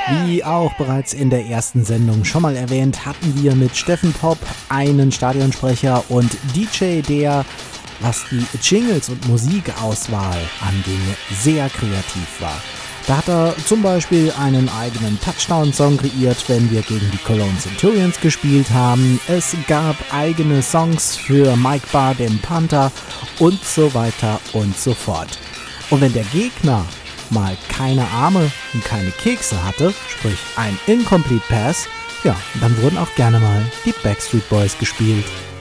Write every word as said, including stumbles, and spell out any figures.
Wie auch bereits in der ersten Sendung schon mal erwähnt, hatten wir mit Steffen Popp einen Stadionsprecher und D J, der, was die Jingles und Musikauswahl anging, sehr kreativ war. Da hat er zum Beispiel einen eigenen Touchdown-Song kreiert, wenn wir gegen die Cologne Centurions gespielt haben. Es gab eigene Songs für Mike Barr, den Panther und so weiter und so fort. Und wenn der Gegner mal keine Arme und keine Kekse hatte, sprich ein Incomplete Pass, ja, dann wurden auch gerne mal die Backstreet Boys gespielt.